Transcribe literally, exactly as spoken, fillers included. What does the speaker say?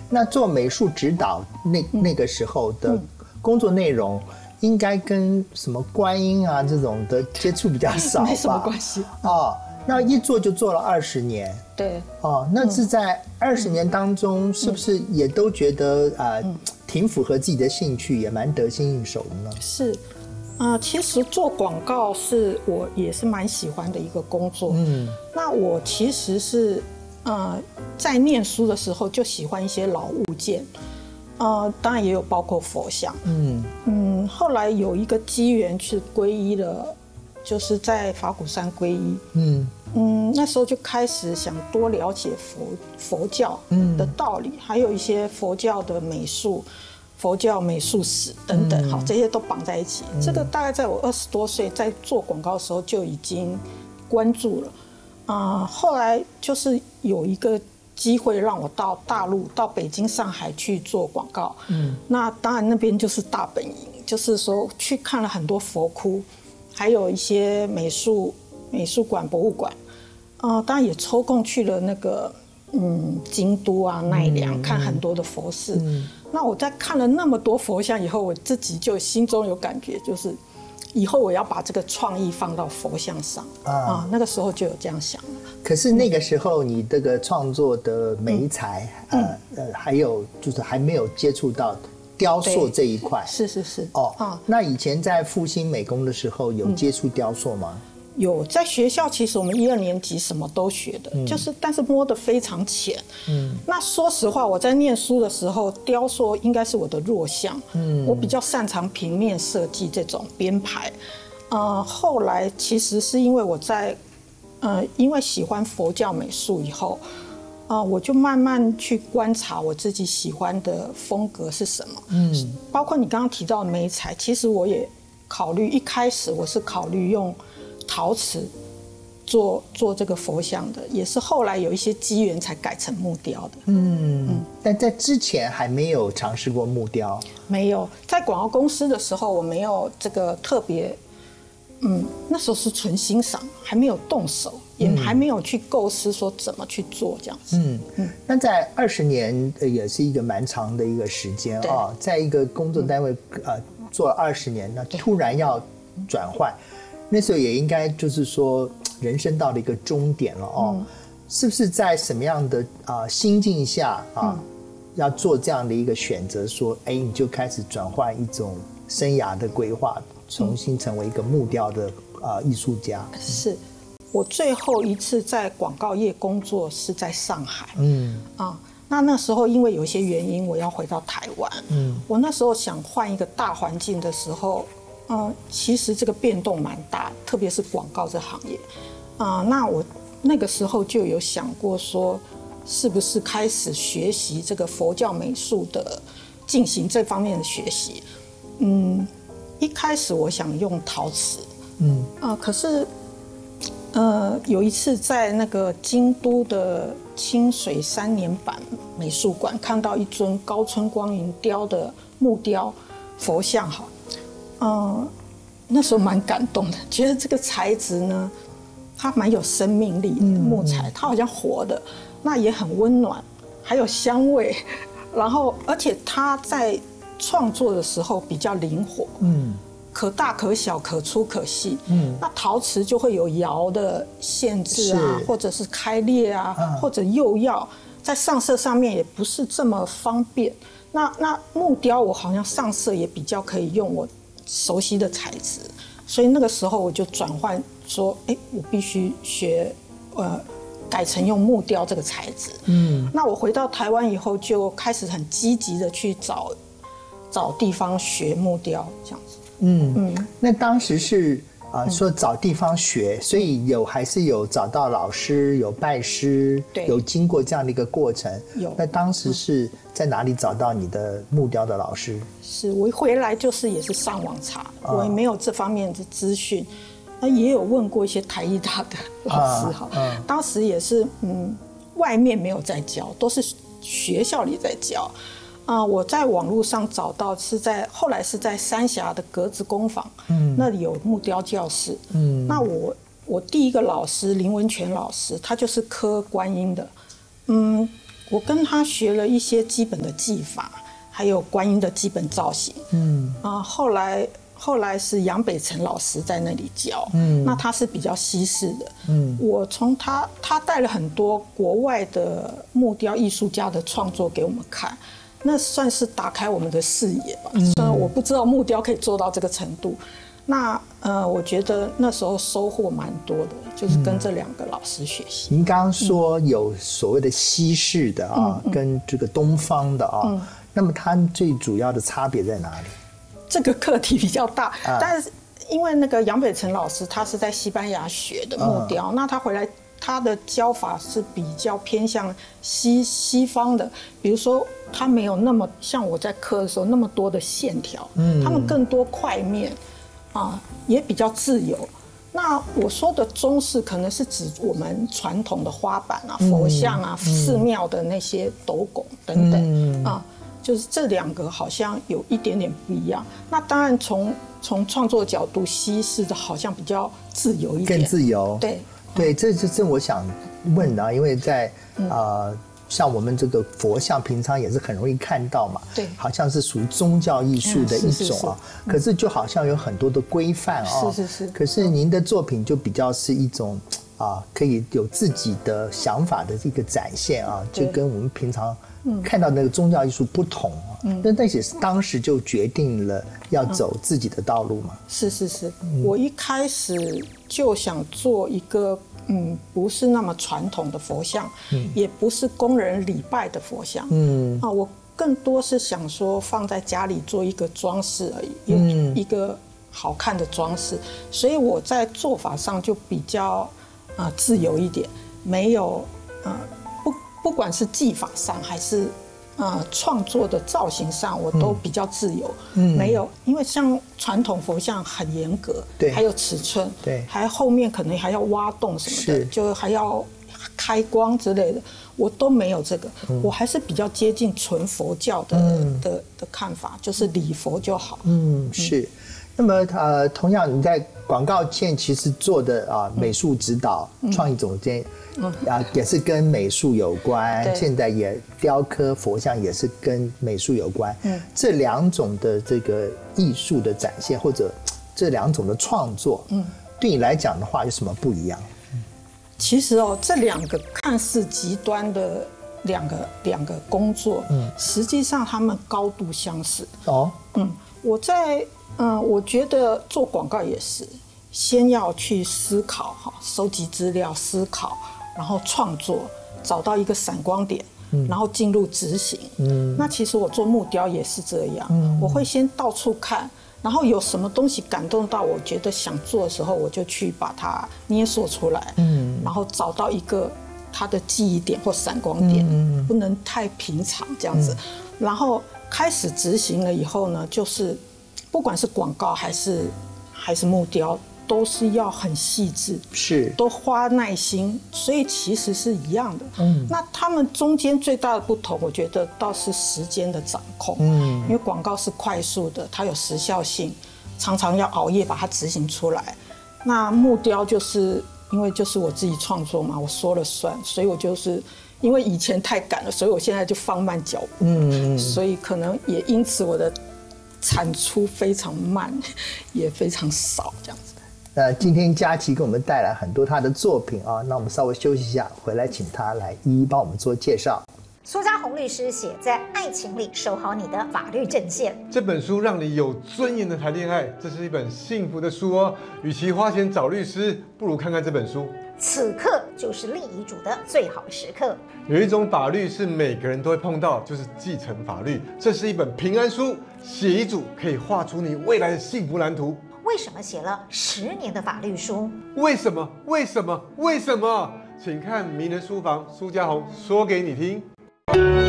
那做美术指导那、嗯、那个时候的工作内容，应该跟什么观音啊这种的接触比较少吧？ 没什么关系哦。那一做就做了二十年， 对， 哦，那是在二十年当中，是不是也都觉得呃、嗯、挺符合自己的兴趣，也蛮得心应手的呢？ 是，呃，其实做广告是我也是蛮喜欢的一个工作。嗯，那我其实是呃在念书的时候就喜欢一些老物件，呃，当然也有包括佛像。嗯嗯，后来有一个机缘去皈依了。就是在法鼓山皈依，嗯嗯，那时候就开始想多了解佛佛教的道理，嗯、还有一些佛教的美术、佛教美术史等等，嗯、好，这些都绑在一起。嗯、这个大概在我二十多岁在做广告的时候就已经关注了，啊、呃，后来就是有一个机会让我到大陆、到北京、上海去做广告，嗯，那当然那边就是大本营，就是说去看了很多佛窟。还有一些美术美术馆、博物馆，呃，当然也抽空去了那个嗯京都啊、奈良、嗯、看很多的佛寺。嗯、那我在看了那么多佛像以后，我自己就心中有感觉，就是以后我要把这个创意放到佛像上啊、呃。那个时候就有这样想了。 可是那个时候你这个创作的媒材，嗯、呃呃，还有就是还没有接触到雕塑这一块。 是是是哦、嗯、那以前在复兴美工的时候有接触雕塑吗？嗯、 有，在学校其实我们一二年级什么都学的，嗯、就是但是摸得非常浅。嗯，那说实话，我在念书的时候，雕塑应该是我的弱项。嗯，我比较擅长平面设计这种编排。呃，后来其实是因为我在呃因为喜欢佛教美术以后。啊，我就慢慢去观察我自己喜欢的风格是什么，嗯，包括你刚刚提到的媒材，其实我也考虑，一开始我是考虑用陶瓷做做这个佛像的，也是后来有一些机缘才改成木雕的， 嗯嗯，但在之前还没有尝试过木雕， 没有，在广告公司的时候我没有这个特别，嗯，那时候是纯欣赏，还没有动手。也还没有去构思说怎么去做这样子。嗯嗯，那在二十年也是一个蛮长的一个时间啊、哦，在一个工作单位、嗯、呃做了二十年，那突然要转换，那时候也应该就是说人生到了一个终点了哦。嗯、是不是在什么样的啊、呃、心境下啊、嗯、要做这样的一个选择？说，哎，你就开始转换一种生涯的规划，重新成为一个木雕的啊、呃、艺术家。 是。我最后一次在广告业工作是在上海，嗯啊，那那时候因为有一些原因，我要回到台湾，嗯，我那时候想换一个大环境的时候，嗯，其实这个变动蛮大，特别是广告这行业，啊，那我那个时候就有想过说，是不是开始学习这个佛教美术的，进行这方面的学习，嗯，一开始我想用陶瓷，嗯啊，可是。呃，有一次在那个京都的清水三年坂美术馆看到一尊高村光云雕的木雕佛像，哈，呃，那时候蛮感动的，觉得这个材质呢，它蛮有生命力的木材，它好像活的，那也很温暖，还有香味，然后而且它在创作的时候比较灵活，嗯。可大可小，可粗可细。嗯，那陶瓷就会有窑的限制啊，或者是开裂啊，啊或者釉药在上色上面也不是这么方便。那那木雕我好像上色也比较可以用我熟悉的材质，所以那个时候我就转换说，哎，我必须学，呃，改成用木雕这个材质。嗯，那我回到台湾以后就开始很积极的去找找地方学木雕这样子。 嗯嗯，那当时是啊、呃、说找地方学，嗯、所以有还是有找到老师，有拜师， 对， 有经过这样的一个过程。 有。 那当时是在哪里找到你的木雕的老师？ 是我一回来就是也是上网查，哦、我也没有这方面的资讯，那也有问过一些台艺大的老师哈，啊嗯、当时也是嗯，外面没有在教，都是学校里在教。啊、呃，我在网络上找到是在后来是在三峡的格子工坊，嗯，那里有木雕教室，嗯，那我我第一个老师林文全老师，他就是刻观音的，嗯， 我跟他学了一些基本的技法，还有观音的基本造型。嗯啊，后来后来是杨北辰老师在那里教。嗯，那他是比较西式的。嗯，我从他他带了很多国外的木雕艺术家的创作给我们看，那算是打开我们的视野吧。虽然我不知道木雕可以做到这个程度。那呃，我觉得那时候收获蛮多的，就是跟这两个老师学习。 您刚刚说有所谓的西式的啊，嗯、跟这个东方的啊，嗯、那么它最主要的差别在哪里？ 这个课题比较大，啊、但是因为那个杨北辰老师他是在西班牙学的木雕，嗯、那他回来他的教法是比较偏向西西方的，比如说他没有那么像我在刻的时候那么多的线条，嗯，他们更多块面。啊，也比较自由。那我说的中式可能是指我们传统的花板啊、佛像啊、嗯、寺庙的那些斗拱等等、嗯、啊，就是这两个好像有一点点不一样。那当然从从创作角度，西式的好像比较自由一点， 更自由。 对对，这是这我想问的、啊，因为在啊。嗯呃像我们这个佛像，平常也是很容易看到嘛， 对， 好像是属于宗教艺术的一种啊。可是就好像有很多的规范啊， 是是是。 可是您的作品就比较是一种啊，可以有自己的想法的一个展现啊，就跟我们平常看到那个宗教艺术不同啊。嗯，但那也是当时就决定了要走自己的道路嘛。 是是是，嗯、我一开始就想做一个。嗯，不是那么传统的佛像，嗯、也不是供人礼拜的佛像，嗯啊，我更多是想说放在家里做一个装饰而已，嗯、一个好看的装饰，所以我在做法上就比较啊、呃、自由一点，没有呃不不管是技法上还是。呃，创作的造型上我都比较自由，嗯，没有，因为像传统佛像很严格， 对， 还有尺寸， 对， 还后面可能还要挖洞什么的，就还要开光之类的，我都没有这个，嗯、我还是比较接近纯佛教的、嗯、的的看法，就是礼佛就好。 嗯，是。那么呃，同样你在广告界其实做的啊、呃、美术指导、嗯、创意总监。嗯啊，也是跟美术有关，现在也雕刻佛像也是跟美术有关。嗯，这两种的这个艺术的展现，或者这两种的创作，嗯，对你来讲的话有什么不一样？ 其实哦，这两个看似极端的两个两个工作，嗯，实际上他们高度相似。哦，嗯，我在嗯，我觉得做广告也是，先要去思考哈，收集资料，思考。然后创作，找到一个闪光点，嗯、然后进入执行。嗯，那其实我做木雕也是这样，嗯、我会先到处看，然后有什么东西感动到我觉得想做的时候，我就去把它捏塑出来。嗯，然后找到一个它的记忆点或闪光点，嗯、不能太平常这样子。嗯、然后开始执行了以后呢，就是不管是广告还是还是木雕。都是要很细致， 是都花耐心，所以其实是一样的。嗯，那他们中间最大的不同，我觉得倒是时间的掌控。嗯，因为广告是快速的，它有时效性，常常要熬夜把它执行出来。那木雕就是因为就是我自己创作嘛，我说了算，所以我就是因为以前太赶了，所以我现在就放慢脚步。嗯，所以可能也因此我的产出非常慢，也非常少这样子。 呃，今天佳琪给我们带来很多他的作品啊，那我们稍微休息一下，回来请他来一一帮我们做介绍。 苏家红律师写在爱情里守好你的法律阵线， 这本书让你有尊严的谈恋爱，这是一本幸福的书哦。与其花钱找律师，不如看看这本书。 此刻就是立遗嘱的最好时刻。 有一种法律是每个人都会碰到，就是继承法律。这是一本平安书，写遗嘱可以画出你未来的幸福蓝图。 为什么写了十年的法律书？ 为什么？为什么？为什么？请看名人书房，苏家红说给你听。